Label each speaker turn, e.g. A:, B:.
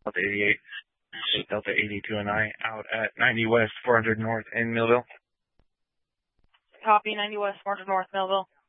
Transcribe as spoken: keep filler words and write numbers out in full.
A: Delta eighty-eight, Delta eighty-two and I out at ninety West, four hundred North in Millville.
B: Copy, ninety West, four hundred North, Millville.